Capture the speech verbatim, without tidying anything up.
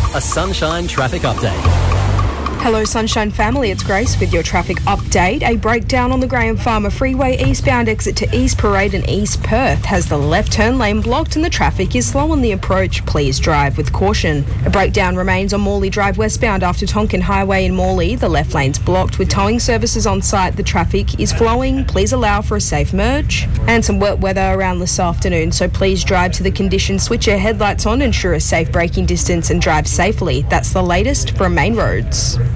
a Sunshine traffic update. Hello Sunshine family, it's Grace with your traffic update. A breakdown on the Graham Farmer Freeway eastbound exit to East Parade and East Perth has the left turn lane blocked and the traffic is slow on the approach. Please drive with caution. A breakdown remains on Morley Drive westbound after Tonkin Highway in Morley. The left lane's blocked with towing services on site. The traffic is flowing. Please allow for a safe merge. And some wet weather around this afternoon, so please drive to the conditions. Switch your headlights on, ensure a safe braking distance and drive safely. That's the latest from Main Roads.